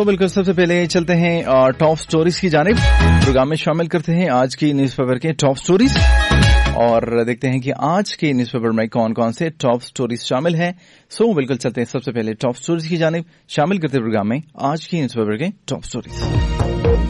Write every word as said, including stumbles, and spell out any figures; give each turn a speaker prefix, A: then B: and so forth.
A: सो बिल्कुल सबसे पहले चलते हैं टॉप स्टोरीज की जानिब। प्रोग्राम में शामिल करते हैं आज की न्यूज़पेपर के टॉप स्टोरीज और देखते हैं कि आज के न्यूज़पेपर में कौन कौन से टॉप स्टोरीज शामिल हैं। सो बिल्कुल चलते हैं सबसे पहले टॉप स्टोरीज की जानिब, शामिल करते हैं प्रोग्राम में आज की न्यूज़पेपर के टॉप स्टोरीज।